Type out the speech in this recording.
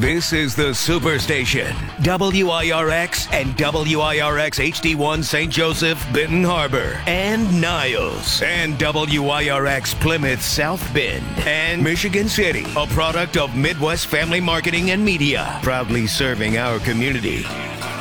This is the Superstation, WIRX and WIRX HD1 St. Joseph, Benton Harbor, and Niles, and WIRX Plymouth South Bend, and Michigan City, a product of Midwest Family Marketing and Media, proudly serving our community.